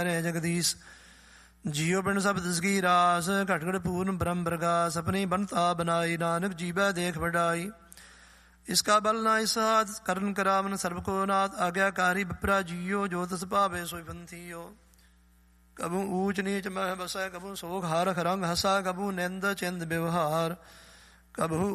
Jagdish JIO ਪਿੰਡ ਸਭ ਤਿਸ ਕੀ ਰਾਸ, ਘਟ ਘਟ ਪੂਰਨ ਬ੍ਰਹਮ ਪ੍ਰਗਾਸ, ਆਪਣੀ ਬੰਤਾ ਬਨਾਈ, ਨਾਨਕ ਜੀਵੈ ਦੇਖ ਵਡਾਈ। ਇਸਕਾ ਬਲ ਨਾ ਇਸ ਹਾਥ, ਕਰਨ ਕਰਾਵਨ ਸਰਬ ਕੋ ਨਾਥ, ਆਗਿਆਕਾਰੀ ਵਿਪਰਾ ਜੀਓ, ਜੋ ਤਿਸ ਭਾਵੇ ਸੋਈ ਪੰਥੀਓ। ਕਬੂ ਊਚ ਨੀਚ ਮਹਿ ਬਸੈ, ਕਬੂ ਸੋਖ ਹਾਰਖ ਰੰਗ ਹਸਾ, ਕਬੂ ਨਿੰਦ ਚਿੰਦ ਵਿਵਹਾਰ, ਕਬੂ